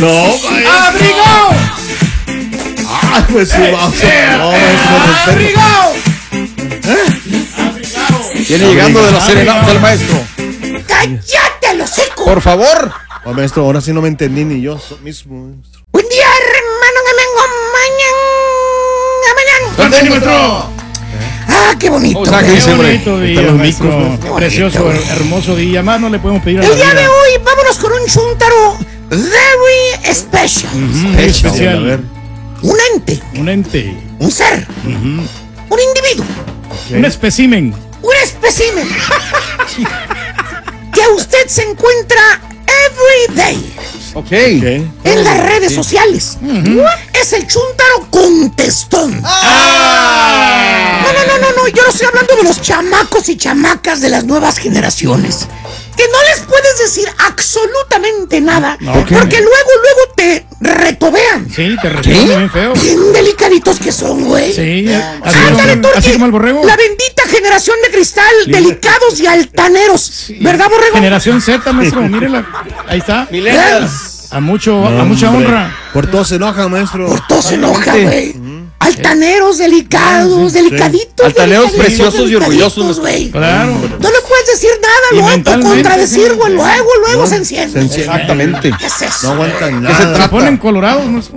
No, ¡Abrigado! Ah, pues sí, vamos. ¡Abrigado! Viene llegando de los serenatos del maestro. ¡Cállate, los hocico! Por favor. Oh, maestro, ahora sí no me entendí ni yo mismo, maestro. Buen día, hermano, ¿Dónde, maestro? ¡Ah, qué bonito! O sea, que güey. dice, hombre. Bonito día, Están los maestro. micros, ¿no? Precioso, hermoso día. Más no le podemos pedir a la El día vida. de hoy, vámonos con un chúntaro very special. Muy A especial. ver. Un ente, Un ente. un ser, un individuo, Un espécimen. un espécimen que usted se encuentra every day Ok. ¿Qué? en las redes sociales. Es el chúntaro contestón. No, yo no estoy hablando de los chamacos y chamacas de las nuevas generaciones, que no les puedes decir absolutamente nada, porque luego te retobean. Sí, te responde bien feo. Bien delicaditos que son, güey. Sí, Ándale, Turqui. así como el borrego. La bendita generación de cristal, delicados y altaneros. ¿Verdad, borrego? Generación Z, maestro, mírela. Ahí está. Millennials. A mucha Hombre, honra. Por todo se enoja, maestro. Por todo se enoja, güey. Altaneros, delicados, delicaditos. Altaneros delicaditos, preciosos y orgullosos, güey. Claro. No le puedes decir Y nada, luego mentalmente, contradecir, sí. güey. Luego se enciende. Exactamente. ¿Qué es eso? No aguantan ¿Qué se nada. trata? Se ponen colorados, maestro.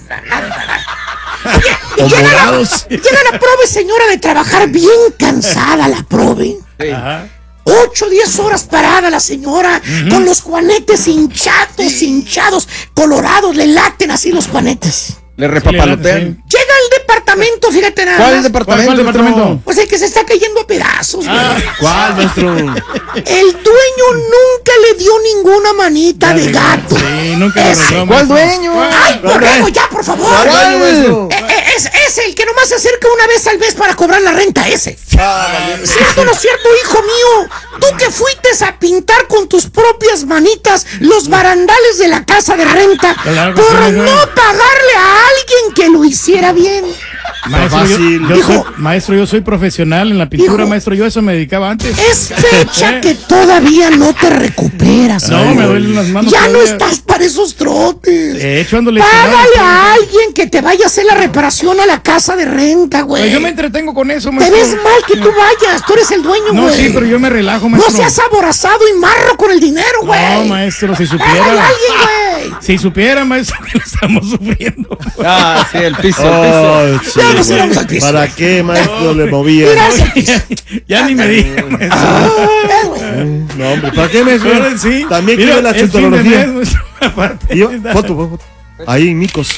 Y llega morados. llega la prove, señora, de trabajar bien cansada, la prove. Ajá. 8, 10 horas parada la señora, con los juanetes hinchados, colorados, le laten así los juanetes. Le repapalotean. Llega al departamento, fíjate nada ¿Cuál más. departamento? ¿Cuál departamento? Pues el que se está cayendo a pedazos, güey. ¿Cuál, maestro? El dueño nunca le dio ninguna manita de gato. Sí, nunca lo Ese. arregló, ¿Cuál maestro. dueño? ¡Ay, borrego, ya, por favor! ¿Cuál, maestro? Es el que nomás se acerca una vez al mes para cobrar la renta, ese. ¿Cierto o no cierto, hijo mío? Tú que fuiste a pintar con tus propias manitas los barandales de la casa de renta Claro que por sí, no maestro. pagarle a alguien que lo hiciera bien. Maestro, Fácil. maestro, yo soy profesional en la pintura, Hijo. maestro. Yo a eso me dedicaba antes. Es fecha que todavía no te recuperas. No, güey. me duelen las manos. Ya no todavía. estás para esos trotes. De hecho, ando Págale lesionado. a alguien que te vaya a hacer la reparación a la casa de renta, güey. Pues yo me entretengo con eso, Te maestro. ves mal que tú vayas, tú eres el dueño, No, güey. sí, pero yo me relajo, No maestro. seas aborazado y marro con el dinero, güey. No, maestro, si Págale a supiera. alguien, güey. Si supiera, maestro, que lo estamos sufriendo. Ah, sí, el piso. Oh, sí, Ya nos güey. íbamos al piso. ¿Para qué, maestro, le movía? Mira ese piso. Ya ni me diga, maestro. Güey. No, hombre, ¿para qué, maestro? Ahora sí. También Mira, quiere la es fin de chuntarología. mes, maestro, aparte. Y yo, foto. Ahí, micos.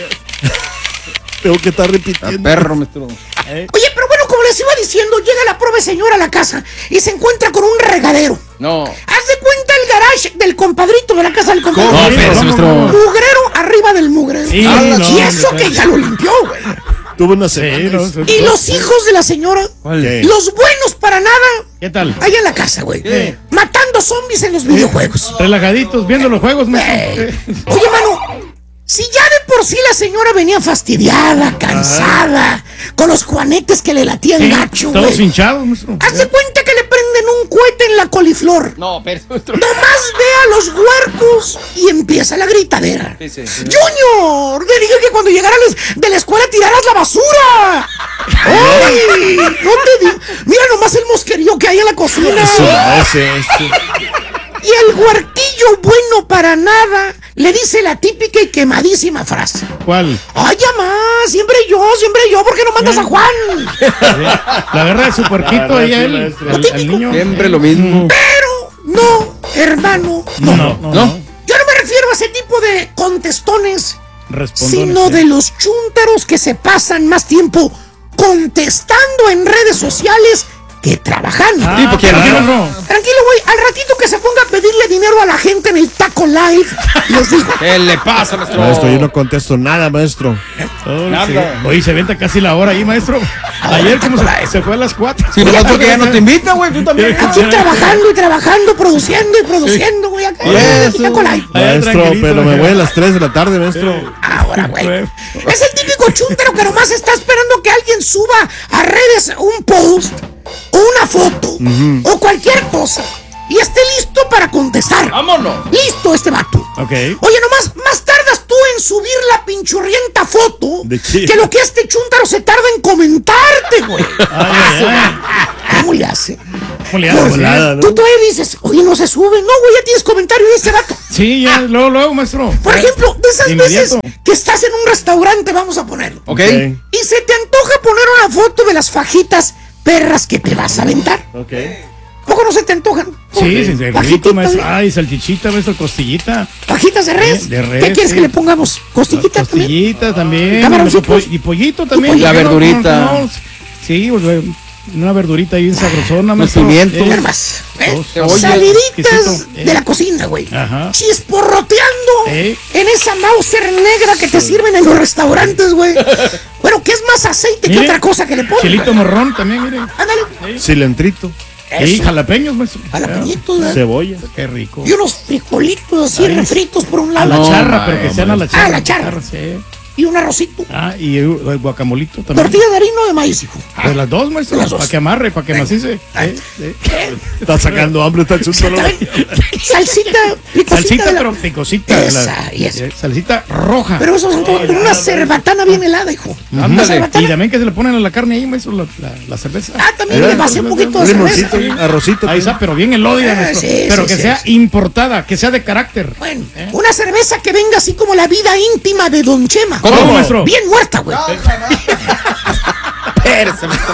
Tengo que estar repitiendo. Perro, maestro. Oye, pero bueno, como les iba diciendo, llega la prove señora a la casa y se encuentra con un regadero. No. Haz de cuenta el garage del compadrito de la casa del compadrito. ¿Cómo? Sí, Pero, ¿cómo maestro. no? Mugrero arriba del mugrero. Sí, y no, eso hombre, que ya lo limpió, güey. Tuve una Sí, semana. no, Y los hijos de la señora, ¿Qué? los buenos para nada, ¿Qué tal? allá en la casa, güey. ¿Qué? Matando zombies en los videojuegos. Relajaditos, viendo los juegos, maestro. Oye, mano, si ya de por sí la señora venía fastidiada, cansada, con los juanetes que le latían Sí, gacho, todos güey. hinchados, maestro. Haz de cuenta que le prenden un cohete en la coliflor. No, pero, maestro. Nomás ve a los huercos y empieza la gritadera. Sí, sí. ¡Junior! Le dije que cuando llegaras de la escuela tiraras la basura. ¡Ay! No te digo. Mira nomás el mosquerío que hay en la cocina. Ese. Y el huerquillo bueno para nada le dice la típica y quemadísima frase. ¿Cuál? ¡Ay, mamá! Siempre yo, ¿por qué no mandas a Juan? La guerra de su puerquito ahí a él, al niño. Siempre lo mismo. Pero no, hermano, no. ¿No? Yo no me refiero a ese tipo de contestones, Respondones, sino sí. de los chúntaros que se pasan más tiempo contestando en redes sociales que trabajando. Ah, Tipo, ¿quién? claro. Tranquilo, güey, al ratito que se ponga a pedirle dinero a la gente en el Taco Live, les digo. ¿Qué le pasa, maestro? Maestro, yo no contesto nada, maestro. Oh, Nada. sí. Oye, se venta casi la hora ahí, maestro. Ayer como se fue a las 4. Si no, porque ya no te invita, güey, tú también. Aquí trabajando, produciendo, güey, acá en el Eso. Taco Live. Maestro, tranquilito, pero me ya. voy a las 3 de la tarde, maestro. Ahora, güey. Es el típico chúntaro que nomás está esperando que alguien suba a redes un post, o una foto, o cualquier cosa, y esté listo para contestar. Vámonos. Listo este vato. Ok. Oye, nomás, más tarde en subir la pinchurrienta foto ¿De qué? que lo que este chúntaro se tarda en comentarte, güey. Ay. ¿Cómo le hace? ¿Cómo le haces? Volada, ¿no? Tú todavía dices, oye, no se sube. No, güey, ya tienes comentario de este vato. Sí, ya, luego, maestro. Por ejemplo, de esas veces Inmediato. que estás en un restaurante, vamos a poner, Ok. y se te antoja poner una foto de las fajitas perras que te vas a aventar. Ok. ¿Poco no se te antojan? Sí, sí, de Fajititas, rico, maestro. ¿eh? Ay, salchichita, maestro, costillita. Fajitas de res. De res, ¿Qué quieres sí. que le pongamos? ¿Costillita también? Costillita también. Camaroncitos. Y pollito también. pollito. La ¿Por qué no? verdurita. No, sí, pues, una verdurita bien sabrosona, Unos maestro. pimientos. Hierbas, ¿eh? Dos, Saliditas exquisito, de la cocina, güey. Ajá. Chisporroteando en esa Mauser negra que te sirven en los restaurantes, güey. Bueno, que es más aceite que Mire, otra cosa que le ponen. Chilito morrón también, mire. Ándale. Cilantrito. Y Eso. jalapeños, maestro. Jalapeñitos, ¿verdad? Cebolla. Qué rico. Y unos frijolitos así Ay, refritos por un A lado. la charra, No, pero que sean a la charra. a la charra. Sí. Y un arrocito. Ah, y el guacamolito también. Tortilla de harina o de maíz, hijo. De las dos, maestro. De las dos. Para que amarre, para que macice. Está sacando hambre, está chuntaro. Salsita, picosita. Salsita, de la- pero picosita. Esa, y esa. Salsita roja. Pero eso es con una cerbatana bien helada, hijo. Una Ándale. cerbatana. Y también que se le ponen a la carne ahí, maestro, la cerveza. Ah, también le pasé un poquito de Limoncito, cerveza. arrocito. Ahí está, pero bien elódica, maestro. sí, pero sí, que sí, sea sí. importada, que sea de carácter. Bueno, una cerveza que venga así como la vida íntima de Don Chema. ¿Cómo, maestro? Bien muerta, güey. Espérese, maestro.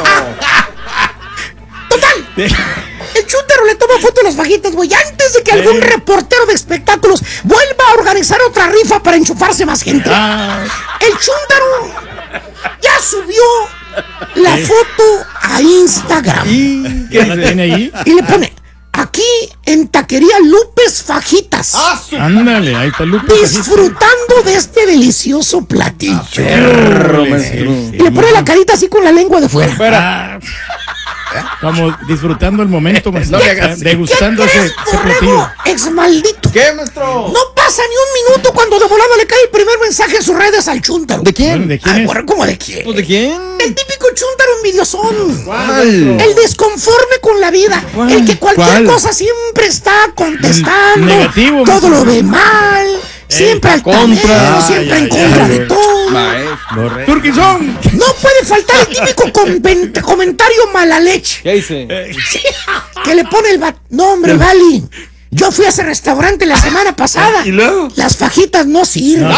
Total. El chúntaro le toma foto de las fajitas, güey, antes de que algún reportero de espectáculos vuelva a organizar otra rifa para enchufarse más gente. Ah, El chúntaro ya subió la foto a Instagram ¿qué la tiene ahí? y le pone, aquí en Taquería Lupes Fajitas, Ándale, ahí está Lupe. disfrutando de este delicioso platillo. Perro, Sí, maestro. Y le pone la carita así con la lengua de fuera. Ah, Como disfrutando el momento, maestro. No le hagas- Degustando ¿Qué ese crees, platillo. borrego? Ex maldito. ¿Qué, maestro? No pasa ni un minuto cuando de volada le cae el primer mensaje en sus redes al chúntaro. ¿De quién? ¿De quién Ay, es? borrego, ¿cómo de quién? Pues, ¿de quién? El típico chúntaro envidiosón. ¿Cuál? El desconforme con la vida. ¿Cuál? El que cualquier ¿Cuál? cosa siempre está contestando. Negativo, Todo maestro. lo ve mal. Siempre al contra. siempre Ay, en ay, contra ay, de ay. todo. Maestro. Turquizón. No puede faltar el típico comentario mala leche ¿Qué dice? que le pone el No, hombre, Vali. Yo fui a ese restaurante la semana pasada. ¿Y luego? Las fajitas no sirven.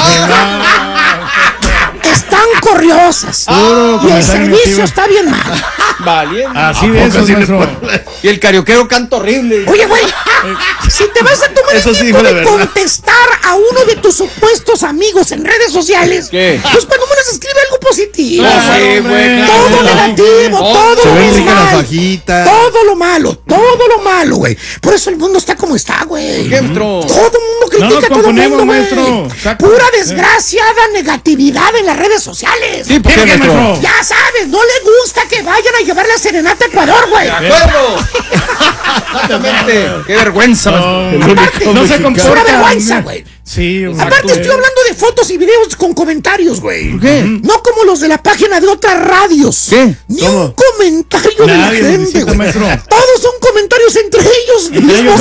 Están corriosas. y el comentario servicio negativo. está bien mal. Valiente. Así de eso, sí le maestro. Y el carioquero canta horrible. Oye, güey, si te vas a tomar Eso el sí tiempo dijo la de verdad. contestar a uno de tus supuestos amigos en redes sociales, ¿Qué? pues cuando menos escribe algo positivo. Claro, güey. güey, claro. Todo negativo, Oh, todo Se lo ven ves ricas las mal, fajitas. todo lo malo, güey. Por eso el mundo está como está, güey. ¿Qué, maestro? Todo el mundo critica nos a todo el componemos, mundo, maestro. güey. Exacto. Pura desgraciada negatividad en las redes sociales. Sí, ¿por qué, ¿Qué, maestro? maestro? Ya sabes, no le gusta que vayan a llevar la serenata a Ecuador, güey. ¡De acuerdo! Exactamente. ¡Qué vergüenza, maestro! Aparte, No se es una comporta. vergüenza, güey. Sí, Aparte estoy hablando de fotos y videos con comentarios, güey. ¿Por qué? No como los de la página de otras radios. ¿Qué? Ni ¿Cómo? un comentario de la Nadie nos gente, visita, güey. maestro. Todos son comentarios entre ellos mismos. ellos,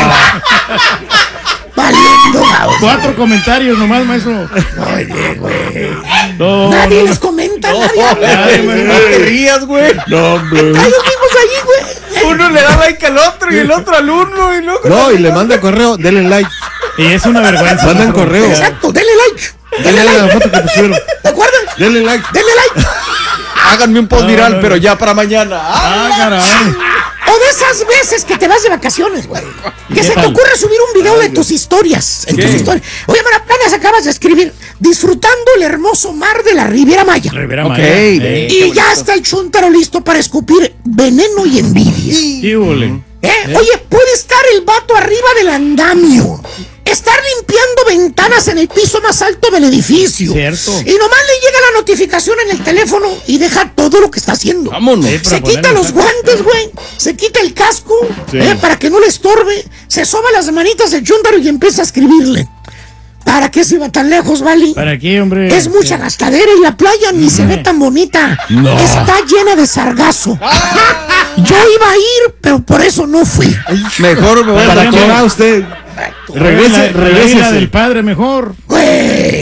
Valiendo, cabrón. 4 comentarios nomás, maestro. Oye, güey. No, Nadie no, les comenta, nadie habla. Ay, No güey. te rías, güey. No, hombre. Ellos mismos ahí, güey. Uno le da like al otro y el otro al uno y luego. No, y le manda correo, denle like. Y es una vergüenza. Mandan maestro. correo. Exacto, denle like. Denle like a la foto que pusieron. ¿De acuerdo? Denle like. Denle like. Háganme un post No, viral, no, pero no. ya para mañana. Ah, caray. O de esas veces que te vas de vacaciones, güey. Que ¿Qué se te tal? ocurre subir un video de tus historias. En tus ¿Qué? historias. Oye, mira, apenas acabas de escribir disfrutando el hermoso mar de la Riviera Maya. Rivera Ok, Maya. ve. Y qué ya bonito. está el chúntaro listo para escupir veneno y envidia. Y hule. Oye, puede estar el vato arriba del andamio. Estar limpiando ventanas en el piso más alto del edificio. Cierto. Y nomás le llega la notificación en el teléfono y deja todo lo que está haciendo. Vámonos. Sí, para Se quita ponerle los tacos. guantes, güey. Se quita el casco, Sí. para que no le estorbe. Se soba las manitas del chúntaro y empieza a escribirle. ¿Para qué se iba tan lejos, Vali? ¿Para qué, hombre? Es mucha gastadera y la playa ni se ve tan bonita. Está llena de sargazo. Yo iba a ir, pero por eso no fui. Mejor me voy ¿Para a qué va usted? Regrese, Regrese, la isla del padre mejor. Güey.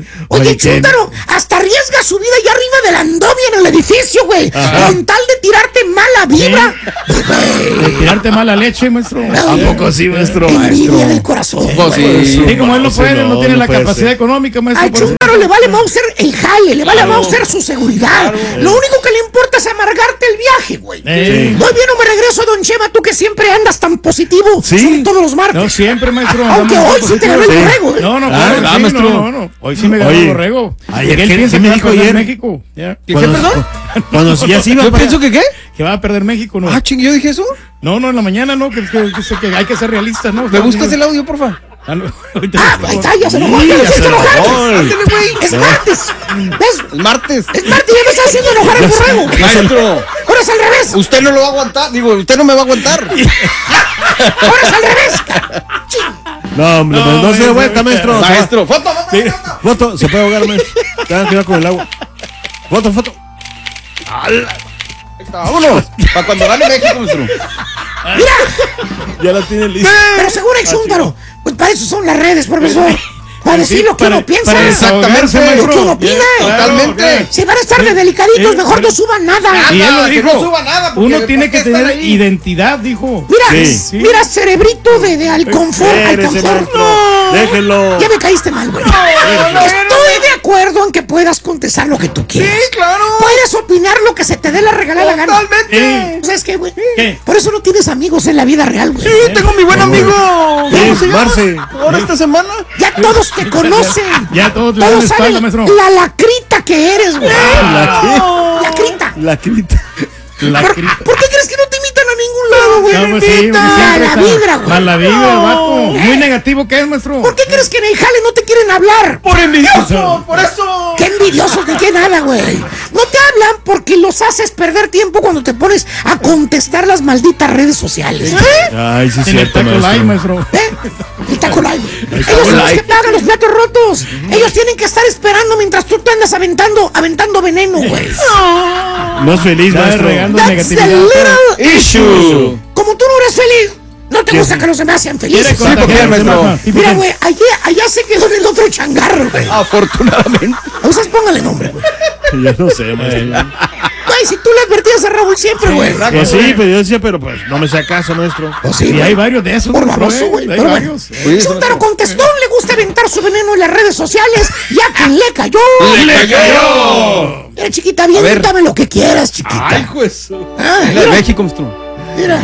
Oye, Chúntaro, hasta arriesga su vida allá arriba del andovia en el edificio, güey. Con tal de tirarte mala vibra. De tirarte mala leche, maestro. ¿A poco sí, maestro? Envidia del corazón. Sí, como él no puede, no tiene la puede capacidad ser. económica, maestro. Al por eso- Chúntaro le vale Mauser el jale, le vale Mauser su seguridad. Lo único que le importa es amargarte el viaje, güey. Muy bien, o me regreso, don Chema, tú que siempre andas tan positivo. Sí. Sobre todos los martes. No, siempre, maestro. Aunque andamos hoy sí te ganó el positivos. borrego, ¿eh? No, no, Ah, claro, ¿verdad, sí, maestro? no. Hoy sí me ganó Oye, el borrego. ayer, Él ¿qué piensa me que va a dijo perder ayer? México. Ya. ¿Qué, perdón? Cuando ya se iba Yo para pienso que, ¿qué? Que va a perder México, ¿no? Ah, ching, ¿yo dije eso? No, en la mañana, ¿no? Que hay que ser realistas, ¿no? ¿Me buscas el audio, porfa? Ah, no, ahorita Ah, por ahí favor. está, ya se enojó. Sí, Ya ya me se hiciste enojar. enojó. Ándale, güey. Es martes. ¿Ves? El martes. Es martes, ya me está haciendo enojar el borrego. Maestro, Ahora es al revés. usted no lo va a aguantar. Digo, usted no me va a aguantar. Ahora es al revés. No, hombre, No, no se dé vuelta, maestro. Se va- Maestro, foto, foto. Foto, se puede ahogar, maestro. Tengan cuidado con el agua. Foto. Vámonos. Para cuando gane México, maestro. Ya la tiene lista. Pero seguro el Chúntaro. Pues para eso son las redes, profesor. Para decir lo que para- uno piensa. para Exactamente. desahogarse, Lo que uno maestro. opina. Totalmente. Si van a estar de delicaditos, Sí, mejor pero- no suban nada. Y él lo Que dijo. no suba nada, porque Uno tiene ¿por que qué están tener ahí? identidad, dijo. Mira, Sí. mira, cerebrito de alconfor. Espérese, maestro. Déjenlo. Ya me caíste mal, güey. Estoy de acuerdo en que puedas contestar lo que tú quieras. Sí, claro. Puedes opinar lo que se te dé la regalada gana. Totalmente. ¿Sabes qué, güey? ¿Qué? Por eso no tienes amigos en la vida real, güey. Sí, tengo mi buen amigo. ¿Cómo se llama? Marce. Ahora esta semana. Ya todos te conocen. Ya todos le dan la espalda, saben maestro. la lacrita que eres, güey. ¿La Lacrita. qué? La crita. La ¿Por, crita. ¿Por qué crees que no te invitan a ningún lado, güey? No, pues sí, porque siempre Mala está- vibra, güey. Mala vibra, el vato. Muy negativo que es, maestro. ¿Por qué crees que en el jale no te quieren hablar? Por envidioso, por eso. ¡Qué envidiosos ni qué nada, güey! No te hablan porque los haces perder tiempo cuando te pones a contestar las malditas redes sociales. Ay, sí, es En el cierto, taco live, maestro. maestro. El Taco Live. Ellos son los que pagan los platos rotos. Ellos tienen que estar esperando mientras tú te andas aventando veneno, güey. No es feliz, Está maestro. regando That's the negatividad. little Issue. Como tú no eres feliz, no te gusta que los demás sean Quiere felices. contagiar, ¿por qué, maestro? maestro? ¿Y por Mira, qué? güey, allá se quedó en el otro changarro, güey. Afortunadamente. A ustedes póngale nombre, güey. Ya no sé, maestro. Güey, si tú le advertías a Raúl siempre, güey. Pues sí, pero yo decía, pero pues no me sea caso, maestro. Pues sí, Y güey. hay varios de esos, Por maestro, baboso, güey. Hay Pero bueno. varios. Chúntaro contestó, le gusta aventar su veneno en las redes sociales y a quien le cayó. ¡Le cayó! Mira, chiquita, bien, ver. dame lo que quieras, chiquita. Ay, juez. Ah, La de mira, México, maestro. mira.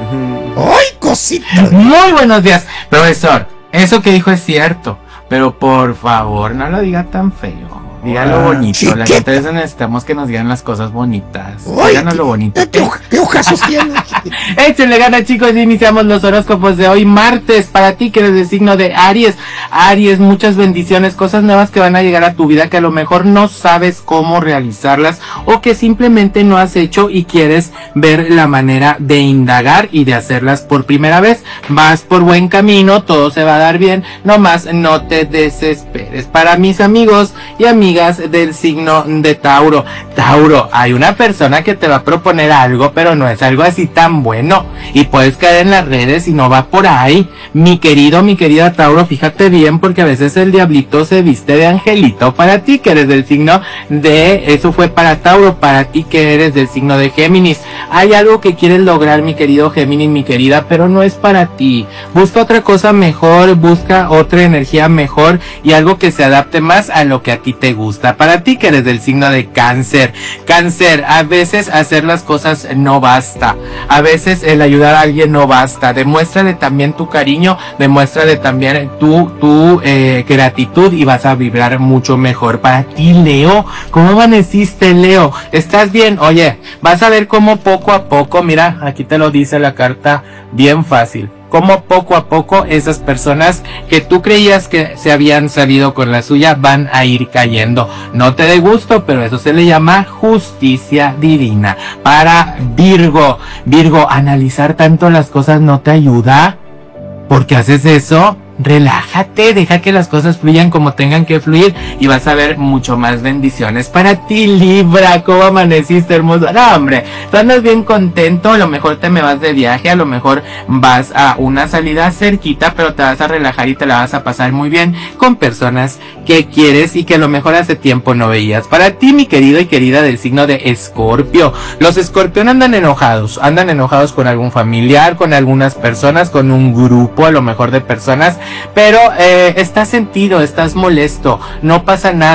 ¡Ay, cosita! Muy buenos días, profesor. Eso que dijo es cierto, pero por favor no lo diga tan feo. Dígalo bonito. Las chiquita. empresas necesitamos que nos digan las cosas bonitas. ¡Ay, Díganos lo bonito. ¿Qué ojazos tienes? Échenle ganas, chicos, y iniciamos los horóscopos de hoy martes. Para ti que eres del signo de Aries. Aries, muchas bendiciones, cosas nuevas que van a llegar a tu vida que a lo mejor no sabes cómo realizarlas o que simplemente no has hecho y quieres ver la manera de indagar y de hacerlas por primera vez. Vas por buen camino, todo se va a dar bien, nomás no te desesperes. Para mis amigos y amigas del signo de Tauro. Tauro, hay una persona que te va a proponer algo, pero no es algo así tan bueno y puedes caer en las redes y no va por ahí. Mi querida Tauro, fíjate bien porque a veces el diablito se viste de angelito. Para ti que eres del signo de, eso fue para Tauro. Para ti que eres del signo de Géminis, hay algo que quieres lograr, mi querido Géminis, mi querida, pero no es para ti. Busca otra cosa mejor, busca otra energía mejor y algo que se adapte más a lo que a ti te gusta. Para ti que eres del signo de Cáncer. Cáncer, a veces hacer las cosas no basta. A veces el ayudar a alguien no basta. Demuéstrale también tu cariño, demuéstrale también tu gratitud y vas a vibrar mucho mejor. Para ti, Leo, ¿cómo amaneciste, Leo? ¿Estás bien? Oye, vas a ver cómo poco a poco, mira, aquí te lo dice la carta bien fácil. Como poco a poco esas personas que tú creías que se habían salido con la suya van a ir cayendo. No te dé gusto, pero eso se le llama justicia divina. Para Virgo, analizar tanto las cosas no te ayuda. ¿Por qué haces eso? relájate, deja que las cosas fluyan como tengan que fluir y vas a ver mucho más bendiciones para ti, Libra. ¿Cómo amaneciste, hermoso? No, hombre, tú andas bien contento, a lo mejor te me vas de viaje, a lo mejor vas a una salida cerquita, pero te vas a relajar y te la vas a pasar muy bien con personas que quieres y que a lo mejor hace tiempo no veías. Para ti, mi querido y querida del signo de Escorpio, los Escorpión andan enojados con algún familiar, con algunas personas, con un grupo a lo mejor de personas, pero estás sentido, estás molesto, no pasa nada.